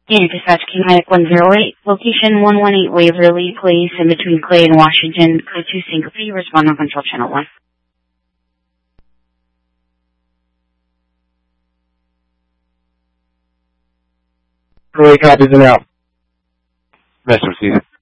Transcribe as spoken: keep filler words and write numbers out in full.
Unit Dispatch King Hyatt one zero eight, location one one eight Waverly Place in between Clay and Washington, code two Syncope, respond on control channel one. Clay copies and out. Message received.